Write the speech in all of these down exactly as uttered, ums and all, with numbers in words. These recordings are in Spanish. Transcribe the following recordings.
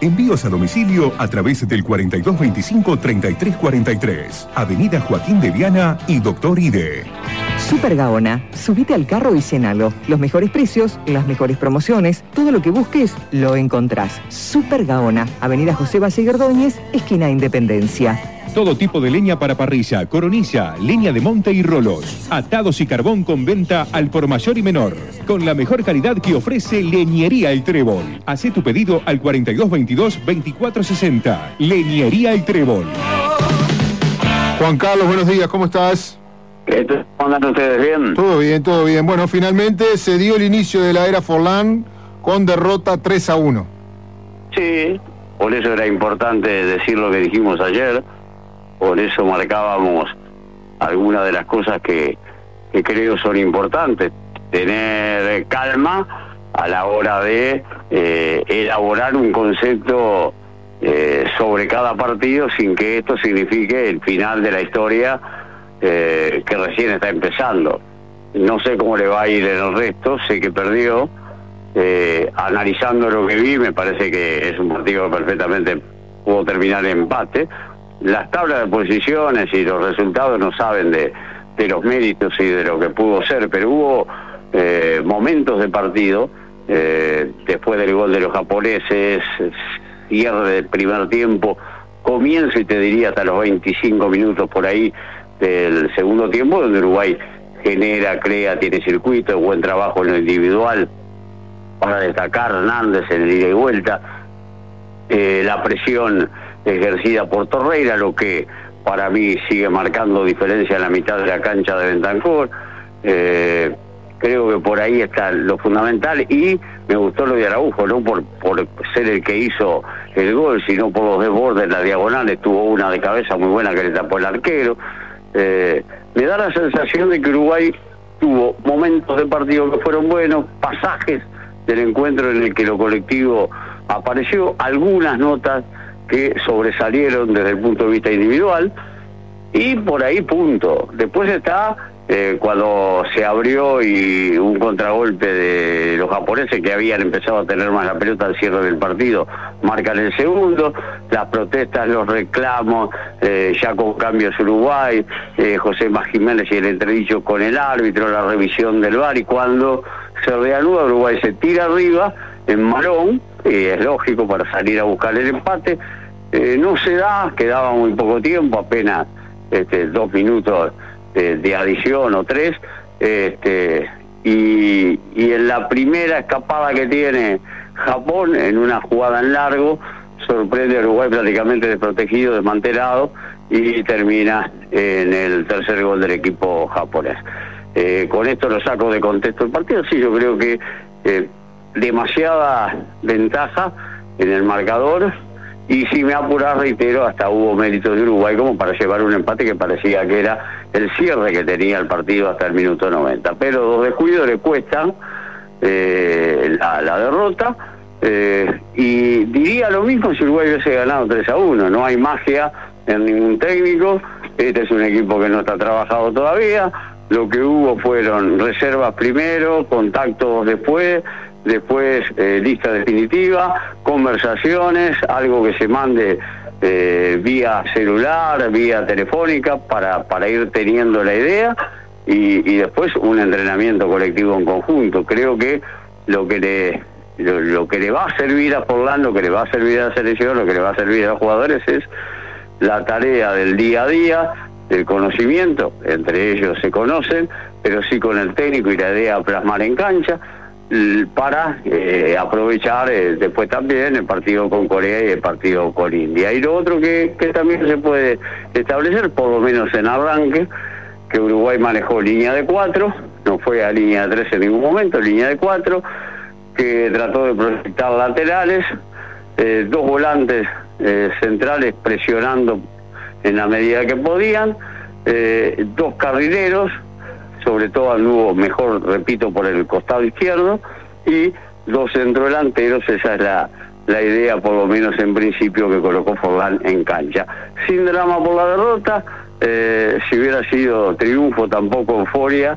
Envíos a domicilio a través del cuarenta y dos veinticinco, treinta y tres cuarenta y tres. Avenida Joaquín de Viana y Doctor Ide. Super Gaona. Subite al carro y llénalo. Los mejores precios, las mejores promociones, todo lo que busques, lo encontrás. Super Gaona. Avenida José Valle Gordóñez, esquina Independencia. Todo tipo de leña para parrilla, coronilla, leña de monte y rolos. Atados y carbón con venta al por mayor y menor. Con la mejor calidad que ofrece Leñería El Trébol. Hacé tu pedido al cuarenta y dos veintidós, veinticuatro sesenta. Leñería El Trébol. Juan Carlos, buenos días, ¿cómo estás? ¿Cómo andan ustedes? ¿Bien? Todo bien, todo bien. Bueno, finalmente se dio el inicio de la era Forlán con derrota tres a uno. Sí, por eso era importante decir lo que dijimos ayer. Por eso marcábamos algunas de las cosas que, que creo son importantes. Tener calma a la hora de eh, elaborar un concepto eh, sobre cada partido sin que esto signifique el final de la historia eh, que recién está empezando. No sé cómo le va a ir en el resto, sé que perdió. Eh, analizando lo que vi, me parece que es un partido que perfectamente pudo terminar en empate. Las tablas de posiciones y los resultados no saben de, de los méritos y de lo que pudo ser, pero hubo eh, momentos de partido, eh, después del gol de los japoneses, cierre del primer tiempo, comienzo y te diría hasta los veinticinco minutos por ahí del segundo tiempo, donde Uruguay genera, crea, tiene circuito, buen trabajo en lo individual, para destacar Hernández en el ida y vuelta, eh, la presión ejercida por Torreira, lo que para mí sigue marcando diferencia en la mitad de la cancha de Bentancur. Eh, creo que por ahí está lo fundamental, y me gustó lo de Araujo, no por, por ser el que hizo el gol, sino por los desbordes, las diagonales, tuvo una de cabeza muy buena que le tapó el arquero. Eh, me da la sensación de que Uruguay tuvo momentos de partido que fueron buenos, pasajes del encuentro en el que lo colectivo apareció, algunas notas que sobresalieron desde el punto de vista individual, y por ahí punto. Después está eh, cuando se abrió y un contragolpe de los japoneses que habían empezado a tener más la pelota al cierre del partido, marcan el segundo, las protestas, los reclamos, eh, ya con cambios Uruguay, eh, José Más Jiménez y el entredicho con el árbitro, la revisión del V A R, y cuando se reanuda Uruguay se tira arriba en Marón, y es lógico para salir a buscar el empate. Eh, no se da, quedaba muy poco tiempo, apenas este, dos minutos de, de adición o tres, este, y, y en la primera escapada que tiene Japón, en una jugada en largo, sorprende a Uruguay prácticamente desprotegido, desmantelado, y termina en el tercer gol del equipo japonés. Eh, con esto lo saco de contexto el partido. Sí, yo creo que eh, demasiada ventaja en el marcador, y si me apuras, reitero, hasta hubo méritos de Uruguay como para llevar un empate que parecía que era el cierre que tenía el partido hasta el minuto noventa, pero dos descuidos le cuestan eh, la, la derrota, eh, y diría lo mismo si Uruguay hubiese ganado tres a uno. No hay magia en ningún técnico, este es un equipo que no está trabajado todavía, lo que hubo fueron reservas primero, contactos después, después eh, lista definitiva, conversaciones, algo que se mande eh, vía celular, vía telefónica, para, para ir teniendo la idea, y, y después un entrenamiento colectivo en conjunto. Creo que lo que le lo, lo que le va a servir a Forlán, lo que le va a servir a la selección, lo que le va a servir a los jugadores es la tarea del día a día, del conocimiento, entre ellos se conocen, pero sí con el técnico y la idea a plasmar en cancha, para eh, aprovechar eh, después también el partido con Corea y el partido con India. Y lo otro que, que también se puede establecer, por lo menos en arranque, que Uruguay manejó línea de cuatro, no fue a línea de tres en ningún momento, línea de cuatro, que trató de proyectar laterales, eh, dos volantes eh, centrales presionando en la medida que podían, eh, dos carrileros, sobre todo anduvo mejor, repito, por el costado izquierdo, y dos centrodelanteros. Esa es la, la idea, por lo menos en principio, que colocó Forlán en cancha. Sin drama por la derrota, eh, si hubiera sido triunfo, tampoco euforia,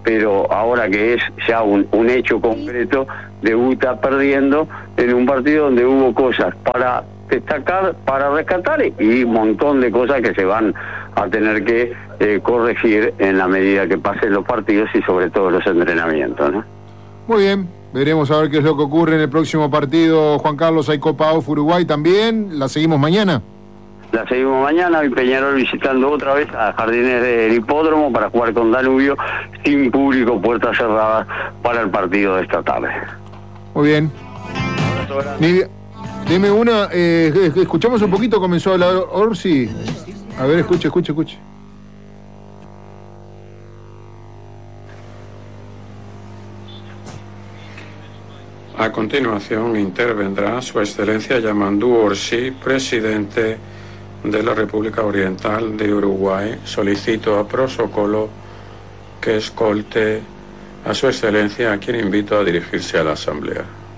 pero ahora que es ya un, un hecho concreto, debuta perdiendo en un partido donde hubo cosas para destacar, para rescatar y un montón de cosas que se van a tener que eh, corregir en la medida que pasen los partidos y sobre todo los entrenamientos, ¿no? Muy bien, veremos a ver qué es lo que ocurre en el próximo partido. Juan Carlos, hay Copa A U F Uruguay también, ¿la seguimos mañana? La seguimos mañana, y Peñarol visitando otra vez a Jardines del Hipódromo para jugar con Danubio, sin público, puertas cerradas para el partido de esta tarde. Muy bien. Nidia, deme una, eh, escuchamos un poquito, comenzó a hablar Orsi. A ver, escuche, escuche, escuche. A continuación intervendrá Su Excelencia Yamandú Orsi, presidente de la República Oriental de Uruguay. Solicito a protocolo que escolte a Su Excelencia, a quien invito a dirigirse a la Asamblea.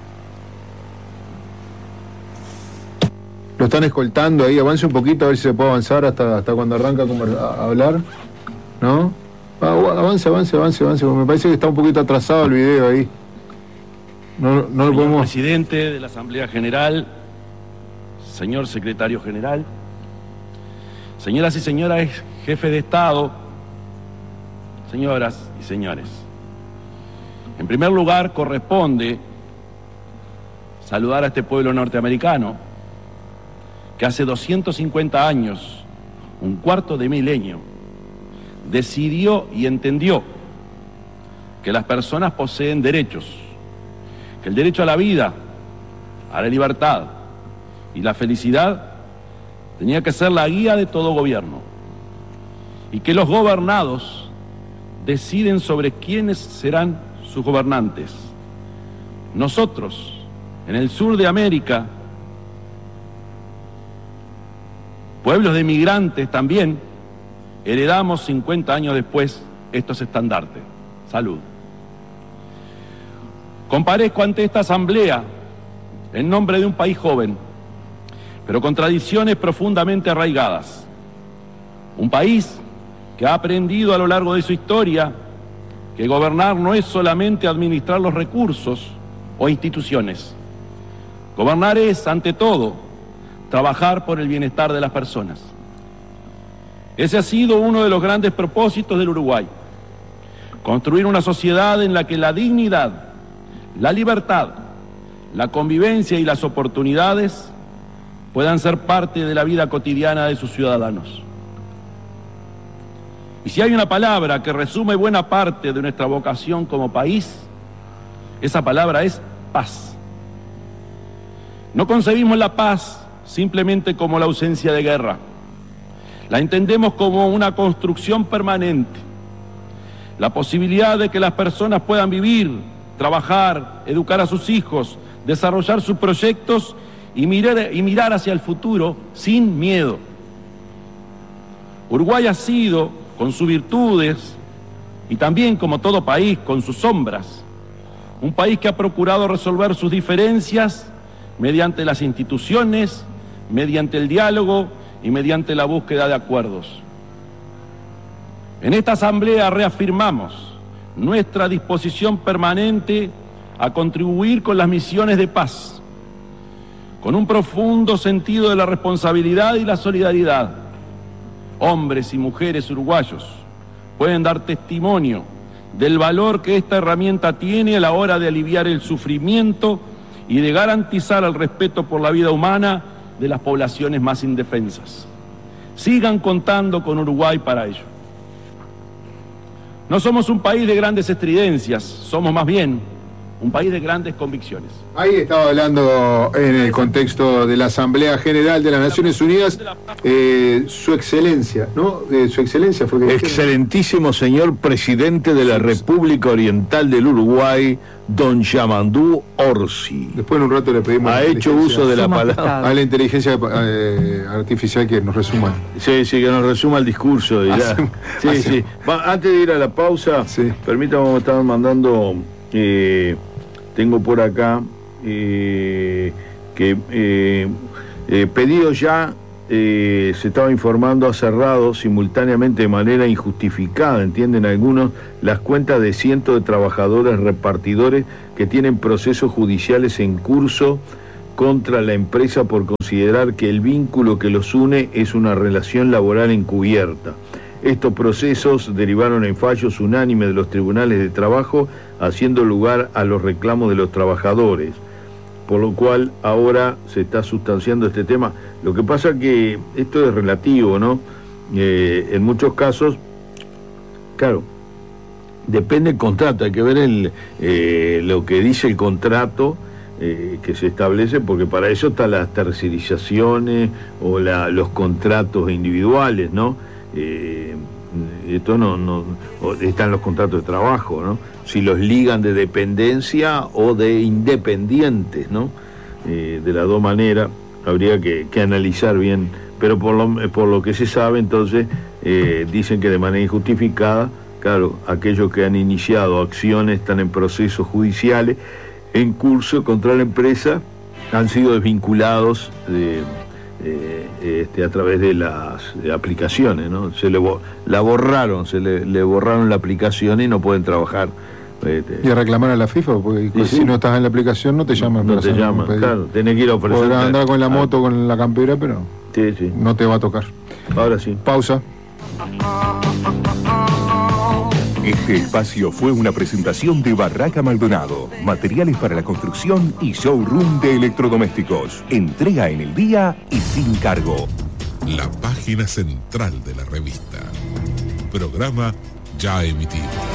Lo están escoltando ahí, avance un poquito a ver si se puede avanzar hasta, hasta cuando arranca a, a hablar. ¿No? Ah, avance, avance, avance, avance, me parece que está un poquito atrasado el video ahí. No, no lo podemos... Presidente de la Asamblea General, señor Secretario General, señoras y señores jefes de Estado, señoras y señores. En primer lugar, corresponde saludar a este pueblo norteamericano que hace doscientos cincuenta años, un cuarto de milenio, decidió y entendió que las personas poseen derechos, que el derecho a la vida, a la libertad y la felicidad tenía que ser la guía de todo gobierno, y que los gobernados deciden sobre quiénes serán sus gobernantes. Nosotros, en el sur de América, pueblos de migrantes también, heredamos cincuenta años después estos estandartes. Salud. Comparezco ante esta asamblea en nombre de un país joven, pero con tradiciones profundamente arraigadas. Un país que ha aprendido a lo largo de su historia que gobernar no es solamente administrar los recursos o instituciones. Gobernar es, ante todo, trabajar por el bienestar de las personas. Ese ha sido uno de los grandes propósitos del Uruguay: construir una sociedad en la que la dignidad, la libertad, la convivencia y las oportunidades puedan ser parte de la vida cotidiana de sus ciudadanos. Y si hay una palabra que resume buena parte de nuestra vocación como país, esa palabra es paz. No concebimos la paz simplemente como la ausencia de guerra. La entendemos como una construcción permanente, la posibilidad de que las personas puedan vivir, trabajar, educar a sus hijos, desarrollar sus proyectos y mirar, y mirar hacia el futuro sin miedo. Uruguay ha sido, con sus virtudes y también, como todo país, con sus sombras, un país que ha procurado resolver sus diferencias mediante las instituciones, mediante el diálogo y mediante la búsqueda de acuerdos. En esta asamblea reafirmamos nuestra disposición permanente a contribuir con las misiones de paz, con un profundo sentido de la responsabilidad y la solidaridad. Hombres y mujeres uruguayos pueden dar testimonio del valor que esta herramienta tiene a la hora de aliviar el sufrimiento y de garantizar el respeto por la vida humana de las poblaciones más indefensas. Sigan contando con Uruguay para ello. No somos un país de grandes estridencias, somos más bien un país de grandes convicciones. Ahí estaba hablando en el contexto de la Asamblea General de las Naciones Unidas, eh, su excelencia, ¿no? Eh, su excelencia fue que... Excelentísimo señor presidente de la República Oriental del Uruguay, don Yamandú Orsi. Después en un rato le pedimos... Ha hecho uso de la palabra... A la inteligencia eh, artificial que nos resuma. Sí, sí, que nos resuma el discurso. Y ya. Hacemos, sí, hacemos. sí. Va, antes de ir a la pausa, sí. Permítame, me estaban mandando... Eh, tengo por acá eh, que eh, eh, pedido ya eh, se estaba informando, ha cerrado simultáneamente de manera injustificada, entienden algunos, las cuentas de cientos de trabajadores repartidores que tienen procesos judiciales en curso contra la empresa por considerar que el vínculo que los une es una relación laboral encubierta. Estos procesos derivaron en fallos unánimes de los tribunales de trabajo, haciendo lugar a los reclamos de los trabajadores, por lo cual ahora se está sustanciando este tema. Lo que pasa que esto es relativo, ¿no? Eh, en muchos casos, claro, depende del contrato, hay que ver el, eh, lo que dice el contrato eh, que se establece, porque para eso están las tercerizaciones o la, los contratos individuales, ¿no? Eh, esto no, no están los contratos de trabajo, ¿no? Si los ligan de dependencia o de independientes, ¿no? Eh, de las dos maneras habría que, que analizar bien, pero por lo, por lo que se sabe, entonces eh, dicen que de manera injustificada, claro, aquellos que han iniciado acciones están en procesos judiciales en curso contra la empresa, han sido desvinculados de Eh, este, a través de las de aplicaciones, ¿no? Se le la borraron, se le, le borraron la aplicación y no pueden trabajar. Este. Y a reclamar a la FIFA, porque sí, si sí. no estás en la aplicación no te llaman. No te llaman, claro, tenés que ir a ofrecer. Podrás andar con la moto, con la campera, pero sí, sí. no te va a tocar. Ahora sí. Pausa. Este espacio fue una presentación de Barraca Maldonado, materiales para la construcción y showroom de electrodomésticos. Entrega en el día y sin cargo. La página central de la revista. Programa ya emitido.